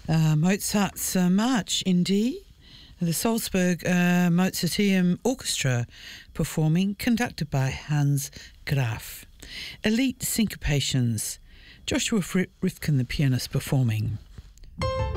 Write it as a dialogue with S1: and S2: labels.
S1: Mozart's March in D, the Salzburg Mozarteum Orchestra performing, conducted by Hans Graf. Elite Syncopations, Joshua Rifkin, the pianist, performing.